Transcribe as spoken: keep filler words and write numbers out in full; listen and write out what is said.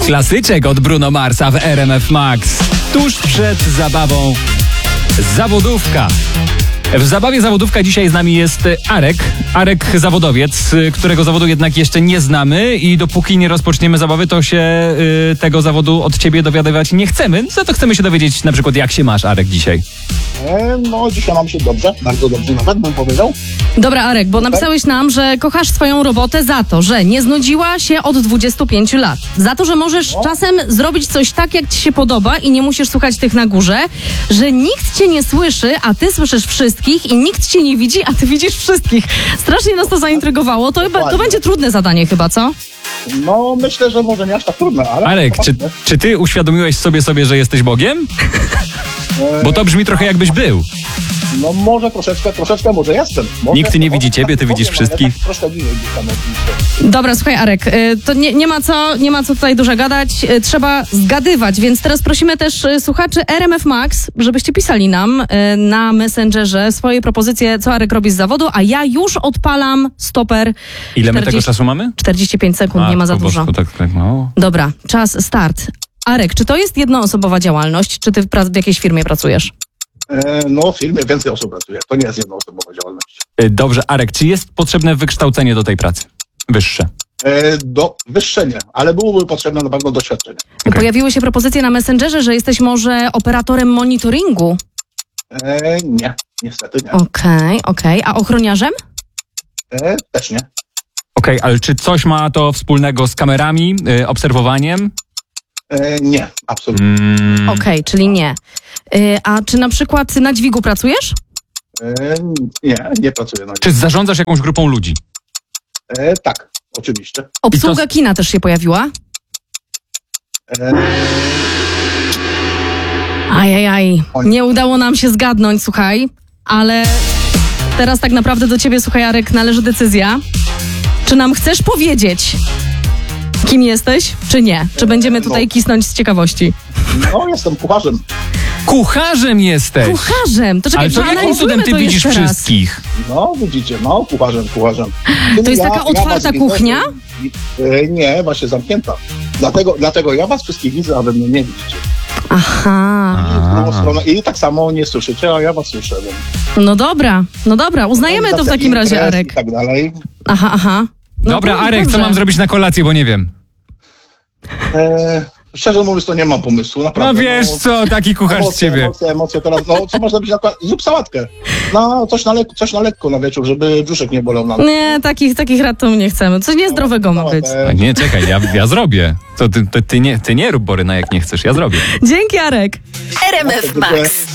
Klasyczek od Bruno Marsa w R M F Max. Tuż przed zabawą zawodówka. W zabawie zawodówka dzisiaj z nami jest Arek. Arek zawodowiec, którego zawodu jednak jeszcze nie znamy i dopóki nie rozpoczniemy zabawy, to się y, tego zawodu od ciebie dowiadywać nie chcemy. Za to chcemy się dowiedzieć na przykład, jak się masz, Arek, dzisiaj. E, no, dzisiaj mam się dobrze, bardzo dobrze nawet bym powiedział. Dobra, Arek, bo napisałeś nam, że kochasz swoją robotę za to, że nie znudziła się od dwudziestu pięciu lat. Za to, że możesz No. czasem zrobić coś tak, jak ci się podoba i nie musisz słuchać tych na górze, że nikt cię nie słyszy, a ty słyszysz wszystkich i nikt cię nie widzi, a ty widzisz wszystkich. Strasznie nas to zaintrygowało. To, chyba, to Dokładnie. będzie trudne zadanie chyba, co? No, myślę, że może nie aż tak trudne, ale... Arek, czy, czy ty uświadomiłeś sobie sobie, że jesteś Bogiem? E, Bo to brzmi trochę jakbyś był. No może troszeczkę, troszeczkę może jestem. Może, Nikt nie widzi może ciebie, ty tak widzisz powiem, ale wszystkich. Tak troszkę bliżej gdzieś tam oczywiście. Dobra, słuchaj, Arek, y, to nie, nie, ma co, nie ma co tutaj dużo gadać, y, trzeba zgadywać, więc teraz prosimy też y, słuchaczy R M F Max, żebyście pisali nam y, na Messengerze swoje propozycje, co Arek robi z zawodu, a ja już odpalam stoper. Ile my tego czterdzieści czasu mamy? czterdzieści pięć sekund, nie ma za po dużo. bożku, tak, tak mało. Dobra, czas, start. Arek, czy to jest jednoosobowa działalność, czy ty w, pra- w jakiejś firmie pracujesz? E, no, w firmie więcej osób pracuje. To nie jest jednoosobowa działalność. Y, Dobrze, Arek, czy jest potrzebne wykształcenie do tej pracy? Wyższe. E, do wyższe nie, ale byłoby potrzebne na pewno doświadczenie. Okej. Pojawiły się propozycje na Messengerze, że jesteś może operatorem monitoringu. E, nie, niestety nie. Okej, okej. A ochroniarzem? E, też nie. Okej, ale czy coś ma to wspólnego z kamerami, y, obserwowaniem? E, nie, absolutnie. Mm, Okej, czyli nie. Y, a czy na przykład na dźwigu pracujesz? E, nie, nie pracuję na Czy zarządzasz jakąś grupą ludzi? e, Tak, oczywiście. Obsługa kina też się pojawiła? E, Ajajaj, Oj. nie udało nam się zgadnąć, słuchaj, ale teraz tak naprawdę do ciebie, słuchaj, Jarek, należy decyzja. Czy nam chcesz powiedzieć, kim jesteś, czy nie? Czy będziemy tutaj no. kisnąć z ciekawości? no, jestem kucharzem. Kucharzem jesteś! Kucharzem! To czekaj, Ale to jakim przeanalizujmy cudem ty to widzisz jeszcze raz. wszystkich? No, widzicie, no, kucharzem, kucharzem. To jest taka otwarta was widzę, kuchnia? E, nie, właśnie zamknięta. Dlatego, dlatego ja was wszystkich widzę, a wy mnie nie widzicie. Aha, I, w drugą stronę, I tak samo nie słyszycie, a ja was słyszę. Więc no dobra, no dobra, uznajemy to w takim razie, imprez Arek. I tak dalej. Aha, aha. No Dobra, to Arek, co dobrze. mam zrobić na kolację, bo nie wiem. E, szczerze mówiąc, to nie mam pomysłu, No naprawdę. wiesz co, taki kucharz z emocje, ciebie. Emocje, emocje teraz, no co można zrobić na przykład? Zrób sałatkę. No, coś na, lekko, coś na lekko na wieczór, żeby brzuszek nie bolał nam. Nie, takich, takich rad to my nie chcemy. Coś niezdrowego ma być. A nie, czekaj, ja, ja zrobię. To ty, to ty, nie, ty nie rób, Boryna, jak nie chcesz, ja zrobię. Dzięki, Arek. R M F Max.